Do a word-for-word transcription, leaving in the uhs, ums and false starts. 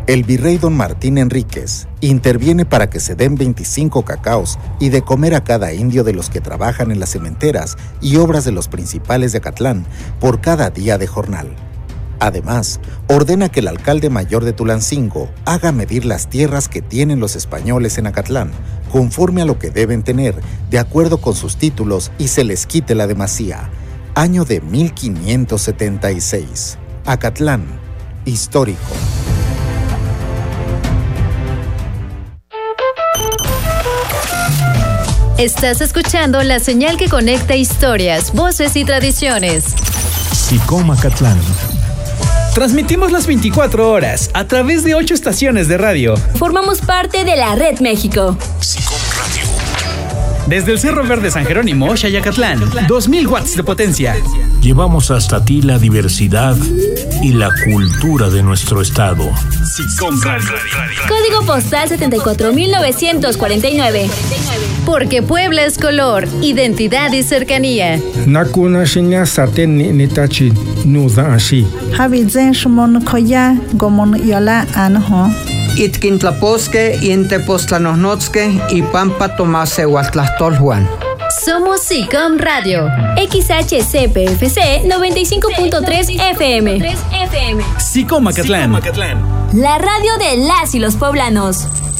el virrey don Martín Enríquez interviene para que se den veinticinco cacaos y de comer a cada indio de los que trabajan en las cementeras y obras de los principales de Acatlán por cada día de jornal. Además, ordena que el alcalde mayor de Tulancingo haga medir las tierras que tienen los españoles en Acatlán, conforme a lo que deben tener, de acuerdo con sus títulos, y se les quite la demasía. Año de mil quinientos setenta y seis. Acatlán, histórico. Estás escuchando la señal que conecta historias, voces y tradiciones. SICOM Acatlán. Transmitimos las veinticuatro horas a través de ocho estaciones de radio. Formamos parte de la Red México. SICOM Radio. Desde el Cerro Verde San Jerónimo, Xayacatlán, dos mil watts de potencia. Llevamos hasta ti la diversidad y la cultura de nuestro estado. SICOM Radio. Código postal setenta y cuatro mil novecientos cuarenta y nueve. Porque Puebla es color, identidad y cercanía. Nakuna shinya saten nitachi nuda ashi. Habizen shmon koya gomon yola anho. Itkintlaposque, Intepostlanosnotzque y Pampa Tomase Huatlastolhuan. Somos SICOM Radio. X H C P F C noventa y cinco punto tres F M. SICOM Acatlán. La radio de las y los poblanos.